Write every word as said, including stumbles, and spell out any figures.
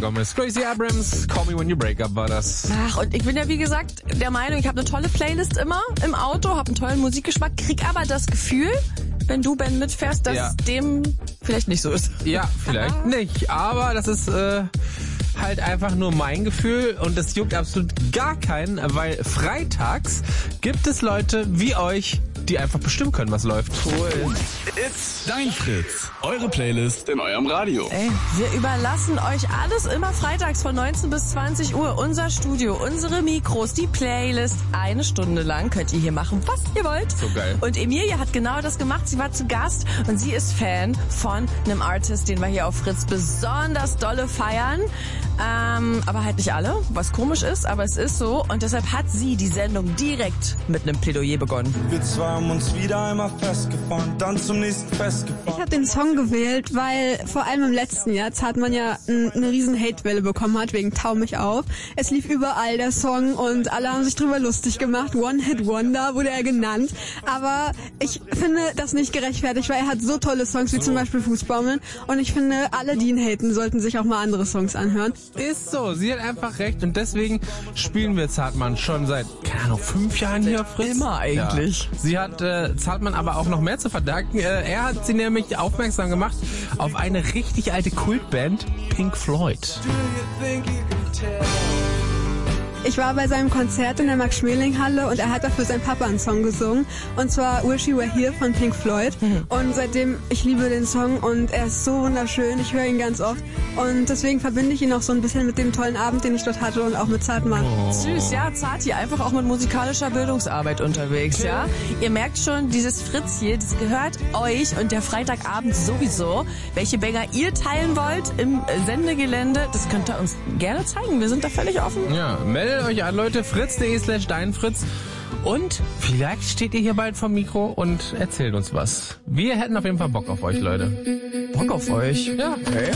Gomez. Gracie Abrams, Call Me When You Break Up war das. Ach, und ich bin ja wie gesagt der Meinung, ich habe eine tolle Playlist immer im Auto, habe einen tollen Musikgeschmack, krieg aber das Gefühl, wenn du, Ben, mitfährst, dass Ja. dem vielleicht nicht so ist. Ja, vielleicht nicht, aber das ist äh, halt einfach nur mein Gefühl und das juckt absolut gar keinen, weil freitags gibt es Leute wie euch, die einfach bestimmen können, was läuft. Cool. It's Dein Fritz. Eure Playlist in eurem Radio. Ey, wir überlassen euch alles immer freitags von neunzehn bis zwanzig Uhr. Unser Studio, unsere Mikros, die Playlist. Eine Stunde lang könnt ihr hier machen, was ihr wollt. So geil. Und Emilia hat genau das gemacht. Sie war zu Gast und sie ist Fan von einem Artist, den wir hier auf Fritz besonders dolle feiern. Ähm, aber halt nicht alle, was komisch ist, aber es ist so. Und deshalb hat sie die Sendung direkt mit einem Plädoyer begonnen. Wir zwei haben uns wieder einmal festgefahren, dann zum nächsten Fest gefahren. Ich habe den Song gewählt, weil vor allem im letzten Jahr hat man ja eine riesen Hatewelle bekommen hat wegen Tau mich auf. Es lief überall der Song und alle haben sich drüber lustig gemacht. One Hit Wonder wurde er genannt. Aber ich finde das nicht gerechtfertigt, weil er hat so tolle Songs wie zum Beispiel Fußbaumeln. Und ich finde, alle, die ihn haten, sollten sich auch mal andere Songs anhören. Ist so, sie hat einfach recht und deswegen spielen wir Zartmann schon seit, keine Ahnung, fünf Jahren hier auf Fritz. Immer eigentlich. Ja. Sie hat äh, Zartmann aber auch noch mehr zu verdanken. Äh, er hat sie nämlich aufmerksam gemacht auf eine richtig alte Kultband, Pink Floyd. Ich war bei seinem Konzert in der Max-Schmeling-Halle und er hat dafür seinen Papa einen Song gesungen. Und zwar Wish You Were Here von Pink Floyd. Mhm. Und seitdem, ich liebe den Song und er ist so wunderschön. Ich höre ihn ganz oft. Und deswegen verbinde ich ihn auch so ein bisschen mit dem tollen Abend, den ich dort hatte und auch mit Zartmann. Oh. Süß, ja, Zart hier einfach auch mit musikalischer Bildungsarbeit unterwegs, okay. Ja. Ihr merkt schon, dieses Fritz hier, das gehört euch und der Freitagabend sowieso. Welche Banger ihr teilen wollt im Sendegelände, das könnt ihr uns gerne zeigen. Wir sind da völlig offen. Ja, meldet euch an, Leute, fritz.de slash deinfritz. Und vielleicht steht ihr hier bald vom Mikro und erzählt uns was. Wir hätten auf jeden Fall Bock auf euch, Leute. Bock auf euch? Ja. Okay.